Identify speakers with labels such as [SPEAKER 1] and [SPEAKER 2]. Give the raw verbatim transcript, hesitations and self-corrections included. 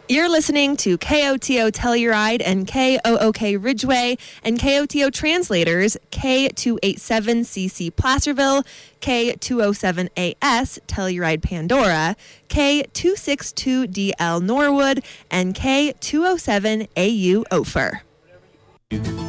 [SPEAKER 1] You're listening to K O T O Telluride and K O O K Ridgeway and K O T O translators K two eighty-seven C C Placerville, K two oh seven A S Telluride Pandora, K two sixty-two D L Norwood, and K two oh seven A U Ophir.